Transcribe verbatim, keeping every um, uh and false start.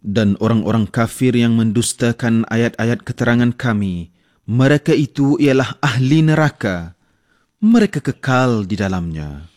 Dan orang-orang kafir yang mendustakan ayat-ayat keterangan kami, mereka itu ialah ahli neraka. Mereka kekal di dalamnya.